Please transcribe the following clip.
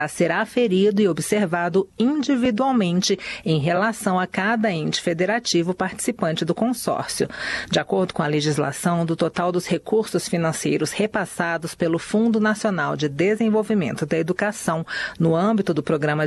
será aferido e observado individualmente em relação a cada ente federativo participante do consórcio. De acordo com a legislação, do total dos recursos financeiros repassados pelo Fundo Nacional de Desenvolvimento da Educação no âmbito do Programa